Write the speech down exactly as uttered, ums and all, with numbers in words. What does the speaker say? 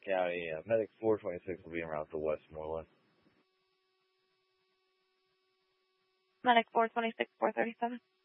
County. Uh, Medic four twenty-six will be en route to Westmoreland. Medic four twenty-six, four thirty-seven.